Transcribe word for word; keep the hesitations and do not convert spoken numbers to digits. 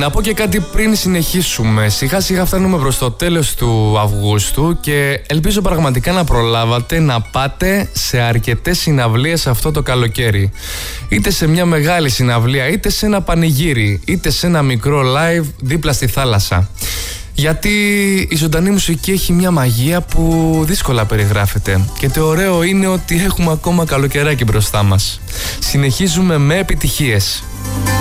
Να πω και κάτι πριν συνεχίσουμε. Σιγά σιγά φτάνουμε προς το τέλος του Αυγούστου και ελπίζω πραγματικά να προλάβατε να πάτε σε αρκετές συναυλίες αυτό το καλοκαίρι. Είτε σε μια μεγάλη συναυλία, είτε σε ένα πανηγύρι, είτε σε ένα μικρό live δίπλα στη θάλασσα. Γιατί η ζωντανή μουσική έχει μια μαγεία που δύσκολα περιγράφεται. Και το ωραίο είναι ότι έχουμε ακόμα καλοκαιράκι μπροστά μας. Συνεχίζουμε με επιτυχίες.